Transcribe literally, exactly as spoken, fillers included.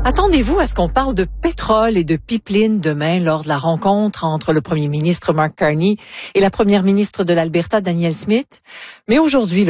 Attendez-vous à ce qu'on parle de pétrole et de pipeline demain lors de la rencontre entre le premier ministre Mark Carney et la première ministre de l'Alberta, Danielle Smith? Mais aujourd'hui,